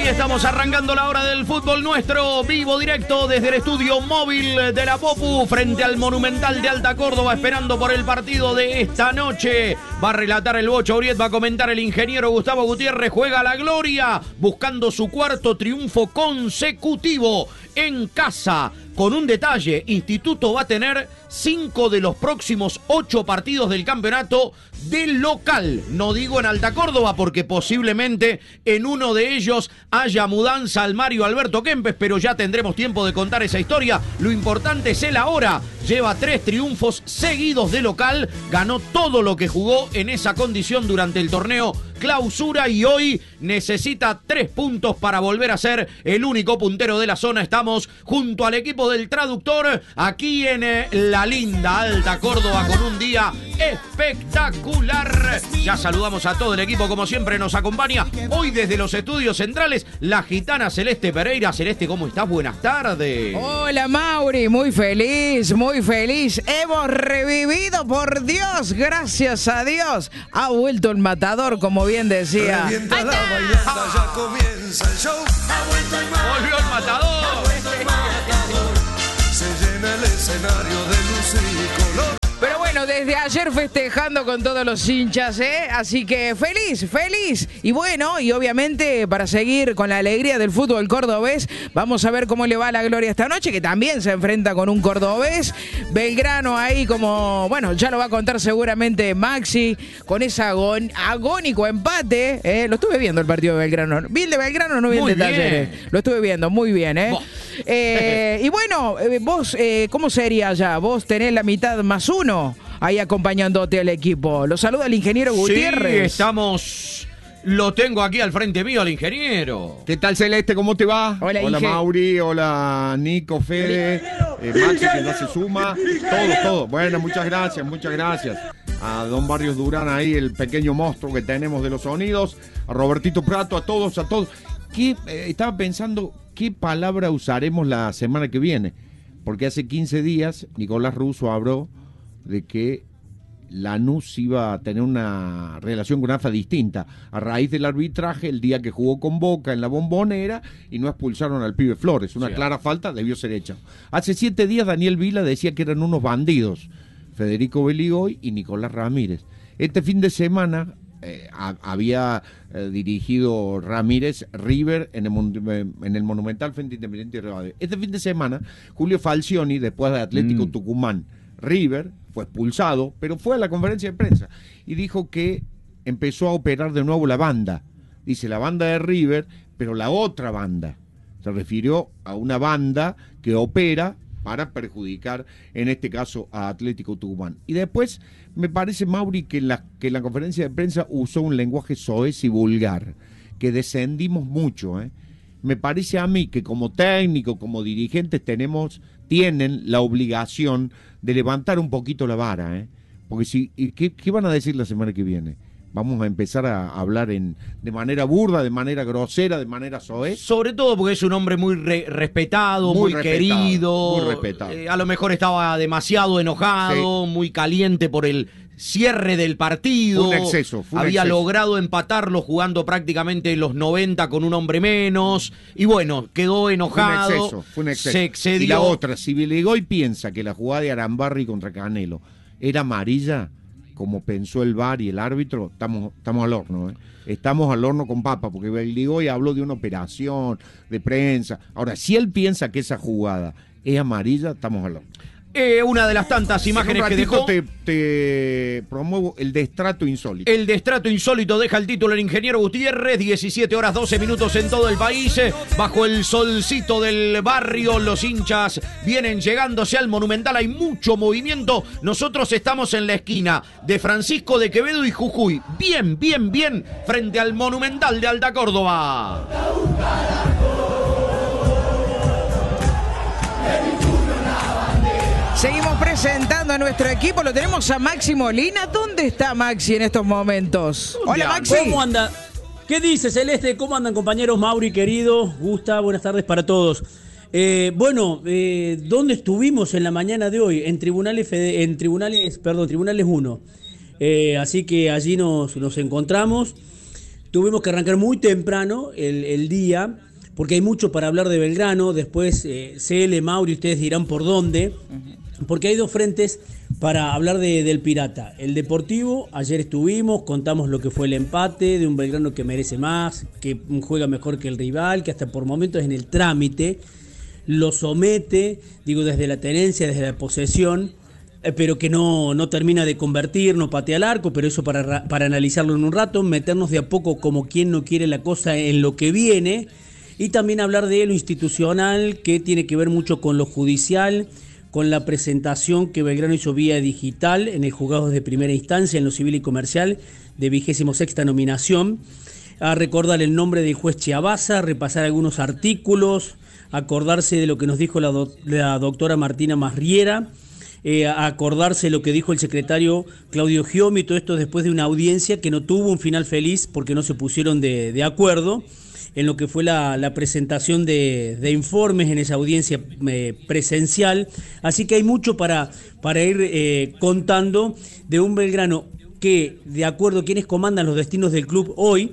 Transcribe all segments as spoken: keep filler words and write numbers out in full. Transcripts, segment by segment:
estamos arrancando la hora del fútbol nuestro, vivo directo desde el estudio móvil de la Popu, frente al Monumental de Alta Córdoba, esperando por el partido de esta noche. Va a relatar el Bocha Uriet, va a comentar el ingeniero Gustavo Gutiérrez. Juega la gloria, buscando su cuarto triunfo consecutivo en casa. Con un detalle, Instituto va a tener cinco de los próximos ocho partidos del campeonato del local. No digo en Alta Córdoba porque posiblemente en uno de ellos haya mudanza al Mario Alberto Kempes, pero ya tendremos tiempo de contar esa historia. Lo importante es el ahora. Lleva tres triunfos seguidos de local, ganó todo lo que jugó en esa condición durante el torneo Clausura y hoy necesita tres puntos para volver a ser el único puntero de la zona. Estamos junto al equipo del traductor aquí en eh, la linda Alta Córdoba con un día espectacular. Ya saludamos a todo el equipo, como siempre nos acompaña hoy desde los estudios centrales la gitana Celeste Pereira. Celeste, ¿cómo estás? Buenas tardes. Hola Mauri, muy feliz, muy feliz. Hemos revivido, por Dios, gracias a Dios. Ha vuelto el matador, como bien decía. Revienta la bailanta, ya comienza el show. Ha vuelto el matador. Volvió el matador. Ha vuelto el matador. Se llena el escenario de luz y color. Pero bueno, desde ayer festejando con todos los hinchas, ¿eh? Así que feliz, feliz. Y bueno, y obviamente para seguir con la alegría del fútbol cordobés, vamos a ver cómo le va a la gloria esta noche, que también se enfrenta con un cordobés. Belgrano ahí como, bueno, ya lo va a contar seguramente Maxi, con ese agón, agónico empate. ¿eh? Lo estuve viendo el partido de Belgrano. ¿Vi el de Belgrano? No vi el de Talleres. Lo estuve viendo, muy bien, ¿eh? eh y bueno, vos, eh, ¿cómo sería ya? Vos tenés la mitad más uno ahí acompañándote al equipo. Lo saluda el ingeniero Gutiérrez. Sí, estamos... Lo tengo aquí al frente mío, al ingeniero. ¿Qué tal, Celeste? ¿Cómo te va? Hola, Hola Inge. Mauri, hola Nico, Fede, eh, Maxi que no se suma, todo, todo. Bueno, muchas gracias, muchas gracias. A Don Barrios Durán ahí, el pequeño monstruo que tenemos de los sonidos, a Robertito Prato, a todos, a todos. ¿Qué, eh, estaba pensando qué palabra usaremos la semana que viene, porque hace quince días Nicolás Russo habló de que Lanús iba a tener una relación con A F A distinta a raíz del arbitraje el día que jugó con Boca en la Bombonera y no expulsaron al pibe Flores, una sí. clara falta, debió ser hecha. Hace siete días Daniel Vila decía que eran unos bandidos, Federico Beligoy y Nicolás Ramírez. Este fin de semana eh, a, había eh, dirigido Ramírez River en el, en el Monumental frente a Independiente de Rivadavia. Este fin de semana Julio Falcioni, después de Atlético mm. Tucumán River, fue expulsado, pero fue a la conferencia de prensa y dijo que empezó a operar de nuevo la banda. Dice la banda de River, pero la otra banda. Se refirió a una banda que opera para perjudicar, en este caso, a Atlético Tucumán. Y después, me parece, Mauri, que en la, que en la conferencia de prensa usó un lenguaje soez y vulgar, que descendimos mucho, ¿eh? Me parece a mí que como técnico, como dirigentes, tenemos, tienen la obligación de levantar un poquito la vara, ¿eh? Porque si, ¿qué, qué van a decir la semana que viene? Vamos a empezar a hablar en de manera burda, de manera grosera, de manera soez. Sobre todo porque es un hombre muy re, respetado, muy, muy respetado, querido. Muy respetado. Eh, a lo mejor estaba demasiado enojado, sí. muy caliente por el cierre del partido. Fue un exceso. Fue un Había exceso. logrado empatarlo jugando prácticamente los noventa con un hombre menos. Y bueno, quedó enojado. Fue un exceso. Fue un exceso. Se excedió. Y la otra, si Beligoy piensa que la jugada de Arambarri contra Canelo era amarilla, como pensó el V A R y el árbitro, estamos, estamos al horno, ¿eh? Estamos al horno con papa, porque Beligoy habló de una operación, de prensa. Ahora, si él piensa que esa jugada es amarilla, estamos al horno. Eh, una de las tantas imágenes que dejó. Te, te promuevo el destrato insólito. El destrato insólito deja el título el ingeniero Gutiérrez. diecisiete horas doce minutos en todo el país. Bajo el solcito del barrio, los hinchas vienen llegándose al Monumental. Hay mucho movimiento. Nosotros estamos en la esquina de Francisco de Quevedo y Jujuy. Bien, bien, bien, frente al Monumental de Alta Córdoba. Seguimos presentando a nuestro equipo, lo tenemos a Maxi Molina. ¿Dónde está Maxi en estos momentos? Hola Maxi. ¿Cómo anda? ¿Qué dice Celeste? ¿Cómo andan compañeros? Mauri, querido, Gusta, buenas tardes para todos. Eh, bueno, eh, ¿dónde estuvimos en la mañana de hoy? En Tribunales, Fede, en Tribunales, perdón, Tribunales uno. Eh, así que allí nos, nos encontramos. tuvimos que arrancar muy temprano el, el día, porque hay mucho para hablar de Belgrano. Después eh, C L, Mauri, ustedes dirán por dónde, porque hay dos frentes para hablar de, del Pirata. El deportivo, ayer estuvimos, contamos lo que fue el empate de un Belgrano que merece más, que juega mejor que el rival, que hasta por momentos en el trámite lo somete, digo, desde la tenencia, desde la posesión, eh, pero que no, no termina de convertir, no patea al arco, pero eso para, para analizarlo en un rato, meternos de a poco como quien no quiere la cosa en lo que viene, y también hablar de lo institucional, que tiene que ver mucho con lo judicial, con la presentación que Belgrano hizo vía digital en el juzgado de primera instancia, en lo civil y comercial, de vigésimo sexta nominación, a recordar el nombre del juez Chiabaza, repasar algunos artículos, acordarse de lo que nos dijo la, do, la doctora Martina Masriera, eh, a acordarse de lo que dijo el secretario Claudio Giomi, todo esto después de una audiencia que no tuvo un final feliz porque no se pusieron de, de acuerdo en lo que fue la, la presentación de, de informes en esa audiencia eh, presencial. Así que hay mucho para, para ir eh, contando de un Belgrano que, de acuerdo a quienes comandan los destinos del club hoy,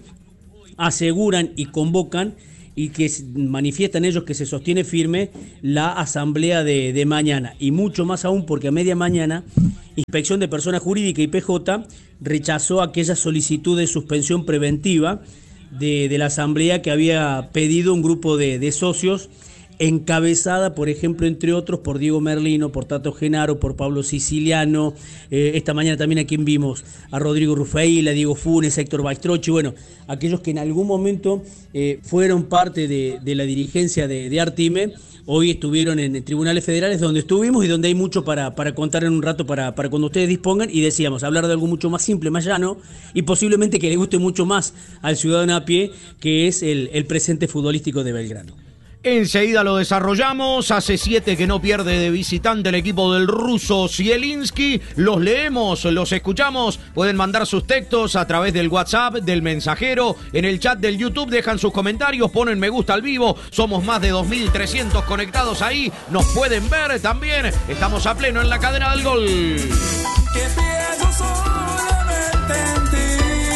aseguran y convocan y que manifiestan ellos que se sostiene firme la asamblea de, de mañana. Y mucho más aún porque a media mañana Inspección de Persona Jurídica y P J rechazó aquella solicitud de suspensión preventiva De, de la asamblea que había pedido un grupo de, de socios, encabezada, por ejemplo, entre otros, por Diego Merlino, por Tato Genaro, por Pablo Siciliano, eh, esta mañana también a quien vimos, a Rodrigo Rufail, a Diego Funes, a Héctor Baistrochi, bueno, aquellos que en algún momento eh, fueron parte de, de la dirigencia de, de Artime, hoy estuvieron en tribunales federales donde estuvimos y donde hay mucho para, para contar en un rato para, para cuando ustedes dispongan, y decíamos, hablar de algo mucho más simple, más llano, y posiblemente que le guste mucho más al ciudadano a pie, que es el, el presente futbolístico de Belgrano. Enseguida lo desarrollamos. Hace siete que no pierde de visitante el equipo del ruso Zielinski. Los leemos, los escuchamos. Pueden mandar sus textos a través del WhatsApp, del mensajero. En el chat del YouTube dejan sus comentarios, ponen me gusta al vivo. Somos más de dos mil trescientos conectados ahí. Nos pueden ver también. Estamos a pleno en la cadena del gol. Que pienso solamente en ti.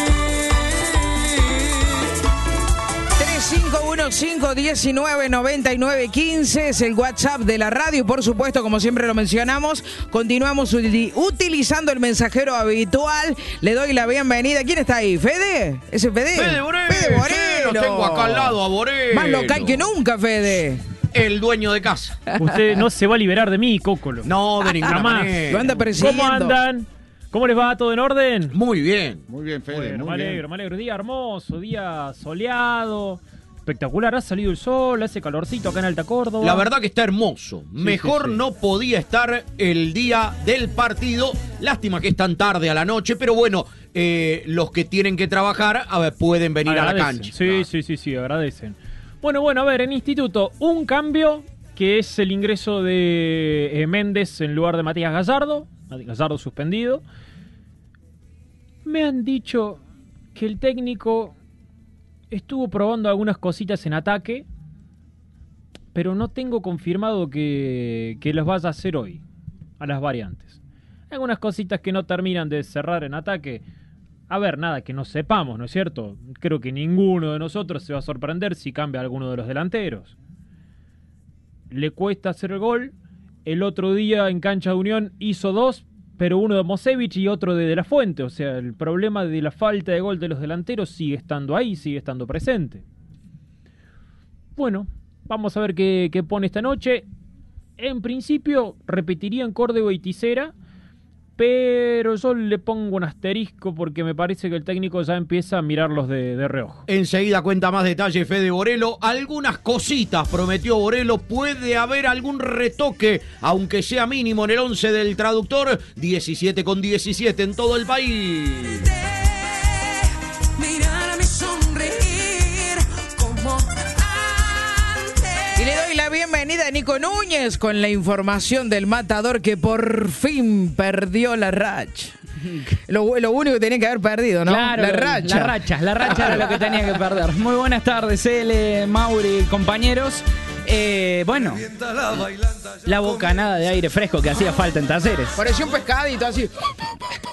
cinco uno cinco, diecinueve, noventa y nueve, quince es el WhatsApp de la radio. Por supuesto, como siempre lo mencionamos, continuamos utilizando el mensajero habitual. Le doy la bienvenida. ¿Quién está ahí? ¿Fede? ¿Ese Fede? Fede Borelo. Fede Borelo. Sí, lo tengo acá al lado a Borelo. Más local que nunca, Fede. El dueño de casa. Usted no se va a liberar de mí, Cócolo. No, de ninguna Jamás. manera. Lo anda persiguiendo. ¿Cómo andan? ¿Cómo les va? ¿Todo en orden? Muy bien. Muy bien, Fede. Bueno, muy me alegro, bien. me alegro. Día hermoso, día soleado, espectacular. Ha salido el sol, hace calorcito acá en Alta Córdoba. La verdad que está hermoso. Mejor sí, sí. no podía estar el día del partido. Lástima que es tan tarde a la noche, pero bueno, eh, los que tienen que trabajar a ver, pueden venir Agradecen. a la cancha. Sí, Claro. sí, sí, sí, agradecen. Bueno, bueno, a ver, en Instituto, un cambio que es el ingreso de eh, Méndez en lugar de Matías Gallardo. Gallardo suspendido. Me han dicho que el técnico estuvo probando algunas cositas en ataque, pero no tengo confirmado que, que los vaya a hacer hoy, a las variantes. Algunas cositas que no terminan de cerrar en ataque. A ver, nada que no sepamos, ¿no es cierto? Creo que ninguno de nosotros se va a sorprender si cambia alguno de los delanteros. Le cuesta hacer el gol. El otro día en cancha de Unión hizo dos, pero uno de Mosevich y otro de De La Fuente. O sea, el problema de la falta de gol de los delanteros sigue estando ahí, sigue estando presente. Bueno, vamos a ver qué, qué pone esta noche. En principio repetirían Córdoba y Tisera, pero yo le pongo un asterisco porque me parece que el técnico ya empieza a mirarlos de, de reojo. Enseguida cuenta más detalles Fede Borelo. Algunas cositas prometió Borelo. Puede haber algún retoque, aunque sea mínimo, en el once del traductor. diecisiete con diecisiete en todo el país. Mirarme sonreír como Y le doy la bienvenida a Nico Núñez con la información del matador que por fin perdió la racha. Lo, lo único que tenía que haber perdido, ¿no? Claro, la racha. La racha, la racha era lo que tenía que perder. Muy buenas tardes, L, Mauri, compañeros. Eh, bueno, la bailanta ya la bocanada de aire fresco que hacía falta en Talleres. Parecía un pescadito así.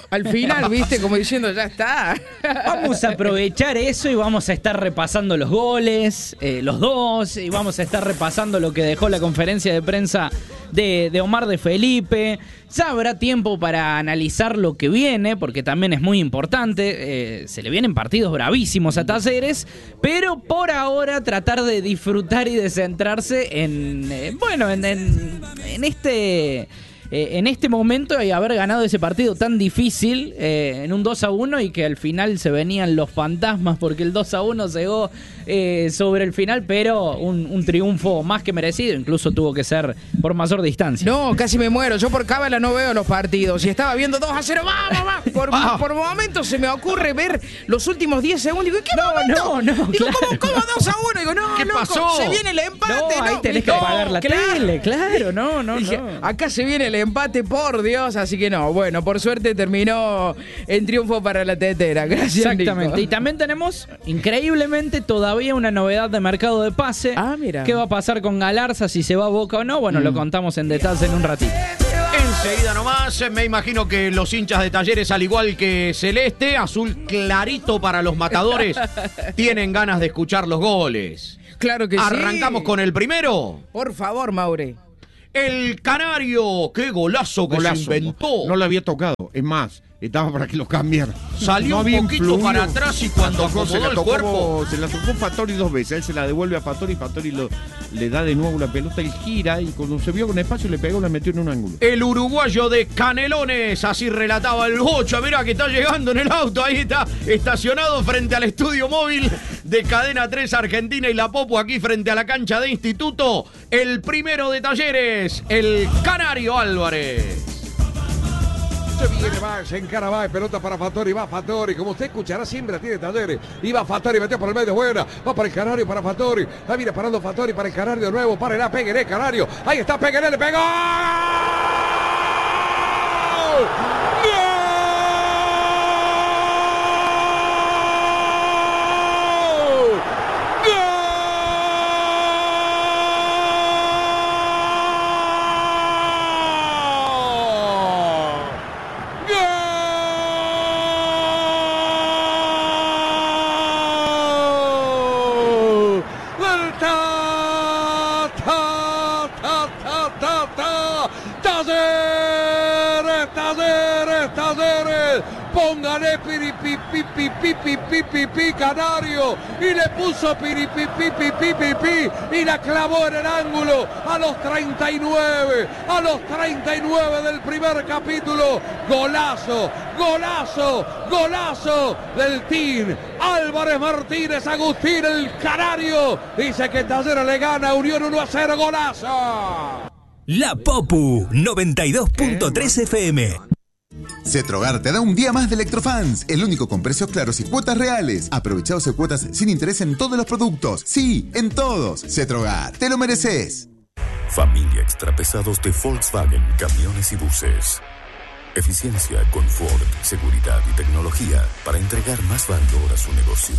Al final, viste, como diciendo, ya está. Vamos a aprovechar eso y vamos a estar repasando los goles, eh, los dos, y vamos a estar repasando lo que dejó la conferencia de prensa de, de Omar de Felipe. Ya habrá tiempo para analizar lo que viene, porque también es muy importante. Eh, se le vienen partidos bravísimos a Talleres, pero por ahora tratar de disfrutar y de centrarse en, eh, bueno, en, en, en este... Eh, en este momento y haber ganado ese partido tan difícil eh, en un dos a uno y que al final se venían los fantasmas porque el dos a uno llegó eh, sobre el final, pero un, un triunfo más que merecido, incluso tuvo que ser por mayor distancia. No, casi me muero, yo por cábala no veo los partidos y estaba viendo dos a cero, ¡vamos, vamos! Por, Ah. por momentos se me ocurre ver los últimos diez segundos y digo, ¿qué No, momento? no, no, Digo, claro. ¿cómo, cómo dos a uno? Digo, no, ¿Qué loco, pasó? se viene el empate, No, ¿no? ahí tenés que No, apagar la claro. tele, claro, no, no, Dije, no. acá se viene el empate, por Dios, así que no, bueno, por suerte terminó en triunfo para la tetera. Gracias, Exactamente. Nico. Y también tenemos, increíblemente, todavía una novedad de mercado de pase. Ah, mira. ¿Qué va a pasar con Galarza, si se va a Boca o no? Bueno, lo contamos en detalle en un ratito. Enseguida nomás, me imagino que los hinchas de Talleres, al igual que Celeste, azul clarito para los matadores, tienen ganas de escuchar los goles. Claro que sí. Arrancamos con el primero. Por favor, Maure. El Canario, qué golazo que Golazo. se inventó. No lo había tocado. Es más, estaba para que lo cambiara. Salió No un había poquito influido. para atrás y cuando La tocó, se acomodó la el tocó, cuerpo. Se la tocó Fattori dos veces. Él se la devuelve a Fattori. Fattori lo, le da de nuevo la pelota. Él gira y cuando se vio con espacio le pegó, la metió en un ángulo. El uruguayo de Canelones, así relataba el Bocha. Mirá que está llegando en el auto, ahí está estacionado frente al estudio móvil de Cadena tres Argentina y la Popo, aquí frente a la cancha de Instituto. El primero de Talleres, el Canario Álvarez. Se viene, va, se encara, va, pelota para Fattori, va Fattori, como usted escuchará siempre la tiene Talleres, y va Fattori, metió por el medio, buena, va para el Canario, para Fattori, ahí viene parando Fattori para el Canario de nuevo, para el Péguele, Canario, ahí está, Péguele, le pegó. Póngale piripipipipipipipi Canario y le puso piripipipipipipi y la clavó en el ángulo a los treinta y nueve, a los treinta y nueve del primer capítulo. Golazo, golazo, golazo del Team Álvarez Martínez Agustín, el Canario. Dice que Talleres le gana a Unión uno a cero, golazo. La Popu noventa y dos punto tres F M. Cetrogar te da un día más de Electrofans, el único con precios claros y cuotas reales. Aprovecha doce cuotas sin interés en todos los productos. Sí, en todos. Cetrogar, te lo mereces. Familia Extrapesados de Volkswagen, camiones y buses. Eficiencia, confort, seguridad y tecnología para entregar más valor a su negocio.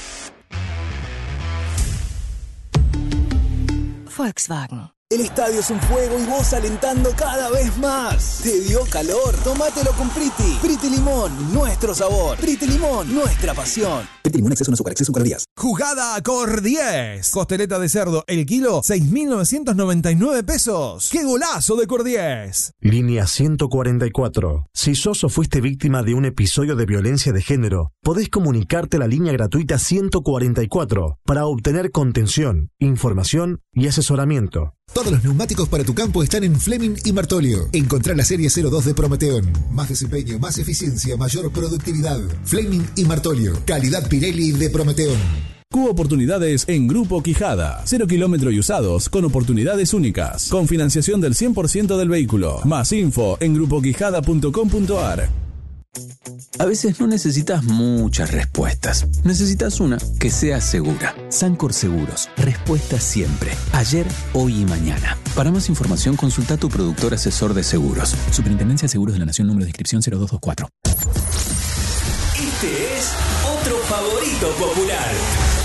Volkswagen. El estadio es un fuego y vos alentando cada vez más. ¿Te dio calor? Tómatelo con Priti. Priti Limón, nuestro sabor. Priti Limón, nuestra pasión. Priti Limón, exceso en azúcar, exceso en calorías. Jugada Cor diez. Costeleta de cerdo, el kilo, seis mil novecientos noventa y nueve pesos. ¡Qué golazo de Cor diez! Línea ciento cuarenta y cuatro. Si sos o fuiste víctima de un episodio de violencia de género, podés comunicarte a la línea gratuita ciento cuarenta y cuatro para obtener contención, información y asesoramiento. Todos los neumáticos para tu campo están en Fleming y Martolio. Encontrá la serie cero dos de Prometeon. Más desempeño, más eficiencia, mayor productividad. Fleming y Martolio. Calidad Pirelli de Prometeon. Cubo Oportunidades en Grupo Quijada. Cero kilómetro y usados con oportunidades únicas. Con financiación del cien por ciento del vehículo. Más info en grupo quijada punto com punto a r. A veces no necesitas muchas respuestas. Necesitas una que sea segura. Sancor Seguros. Respuesta siempre. Ayer, hoy y mañana. Para más información, consulta a tu productor asesor de seguros. Superintendencia de Seguros de la Nación, número de inscripción cero dos dos cuatro. Este es otro favorito popular.